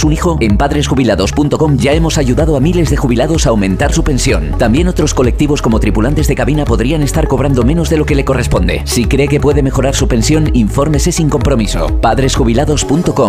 tienes un hijo? En padresjubilados.com ya hemos ayudado a miles de jubilados a aumentar su pensión. También otros colectivos como tripulantes de cabina podrían estar cobrando menos de lo que le corresponde. Si cree que puede mejorar su pensión, infórmese sin compromiso. padresjubilados.com.